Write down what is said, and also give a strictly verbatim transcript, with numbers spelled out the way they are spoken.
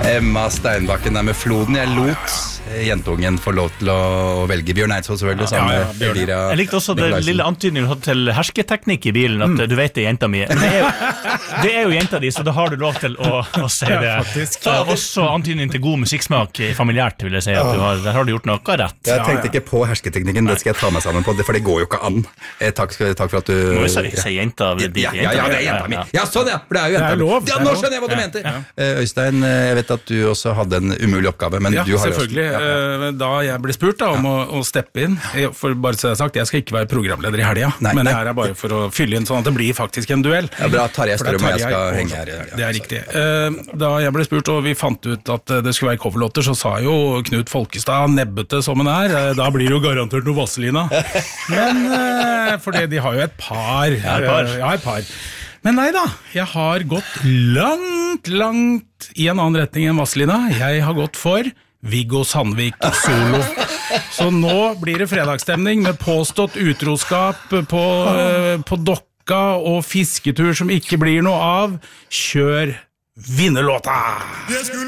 Emma Steinbakken der med Floden. Jeg lot jentungen få lov til å velge Bjørn Eidsvåg selvfølgelig. Ja, ja, ja, Elvira, jeg likte også det lille antydningen du hadde til hersketeknikk i bilen, at mm. du vet det er jenta mi. Men det er, jo, det er jo jenta di, så da har du lov til å, å si det. Ja, faktisk. Ja, også antydningen til god musikksmak familiært, vil jeg si. At du har, der har du gjort noe rett. Jeg tenkte ikke på hersketeknikken, det skal jeg ta meg sammen på, for det går jo ikke an. Eh, takk, takk for at du... Må jeg si, si jenta, ja, ja, ja, ja, det er jenta mi. Ja, sånn ja, for det er jo jenta mi. Ja, nå skjønner jeg hva du ja, mente. Ja. Uh, Øystein, jeg vet at du også hadde en umulig oppgave, men ja, du har selvfølgelig. Jo også, ja, ja. Da jeg ble spurt da, om ja. å, å steppe inn, for bare så jeg har sagt, jeg skal ikke være programleder i helga, nei, men nei. Det her er bare for å fylle inn sånn at det blir faktisk en duell. Ja, bra, Tarjei Strøm og jeg skal henge her. Ja, det er riktig. Uh, da jeg ble spurt, og vi fant ut at det skulle være coverlåter, så sa jo Knut Folkestad, nebbete som han er, uh, da blir det jo garantert noe Vazelina. Men, uh, for det, de har jo et par. Ja, et par. Uh, ja, et par. Men nei da, jeg har gått langt, langt i en annen retning enn Vazelina. Jeg har gått for Viggo Sandvik solo. Så nå blir det fredagsstemning med påstått utroskap på, uh, på Dokka og fisketur som ikke blir noe av. Kjør vinnerlåta!